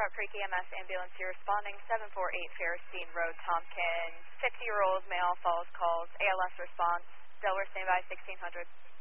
Trout Creek EMS ambulance, you're responding 748 Ferristine Road, Tompkins. 50-year-old male follows calls. ALS response. Delaware standby 1600.